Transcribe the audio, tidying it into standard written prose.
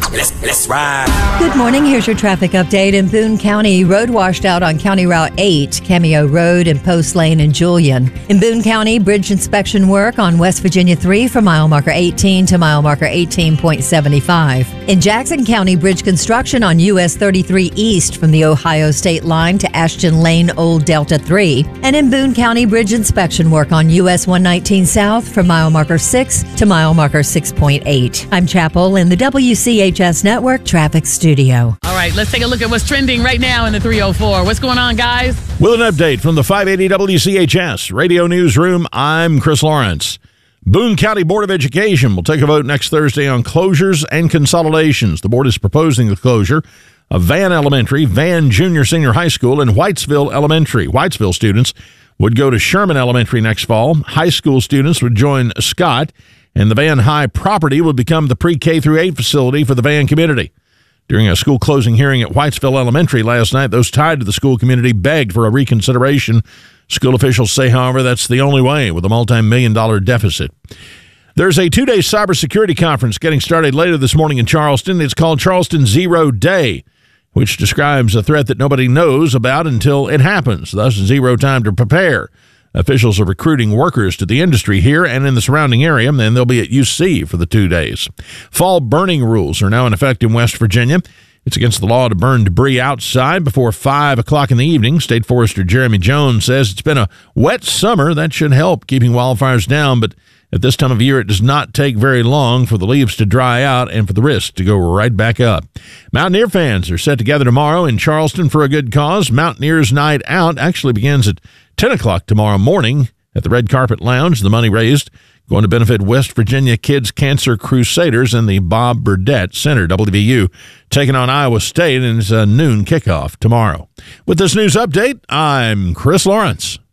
Let's ride. Good morning. Here's your traffic update. In Boone County, road washed out on County Route 8, Cameo Road and Post Lane in Julian. In Boone County, bridge inspection work on West Virginia 3 from mile marker 18 to mile marker 18.75. In Jackson County, bridge construction on US 33 East from the Ohio State line to Ashton Lane Old Delta 3. And in Boone County, bridge inspection work on US 119 South from mile marker 6 to mile marker 6.8. I'm Chapel in the WCHS Network Traffic Studio. All right, let's take a look at what's trending right now in the 304. What's going on, guys? With an update from the 580 WCHS Radio Newsroom, I'm Chris Lawrence. Boone County Board of Education will take a vote next Thursday on closures and consolidations. The board is proposing the closure of Van Elementary, Van Junior Senior High School, and Whitesville Elementary. Whitesville students would go to Sherman Elementary next fall. High school students would join Scott, and the Van High property would become the pre-K through 8 facility for the Van community. During a school closing hearing at Whitesville Elementary last night, those tied to the school community begged for a reconsideration. School officials say, however, that's the only way with a multi-million-dollar deficit. There's a 2-day cybersecurity conference getting started later this morning in Charleston. It's called Charleston Zero Day, which describes a threat that nobody knows about until it happens, thus zero time to prepare. Officials are recruiting workers to the industry here and in the surrounding area, and they'll be at UC for the 2 days. Fall burning rules are now in effect in West Virginia. It's against the law to burn debris outside before 5 o'clock in the evening. State Forester Jeremy Jones says it's been a wet summer. That should help keeping wildfires down, but at this time of year, it does not take very long for the leaves to dry out and for the risk to go right back up. Mountaineer fans are set to gather tomorrow in Charleston for a good cause. Mountaineers Night Out actually begins at 10 o'clock tomorrow morning at the Red Carpet Lounge. The money raised going to benefit West Virginia Kids Cancer Crusaders and the Bob Burdette Center. WVU taking on Iowa State, and it's a noon kickoff tomorrow. With this news update, I'm Chris Lawrence.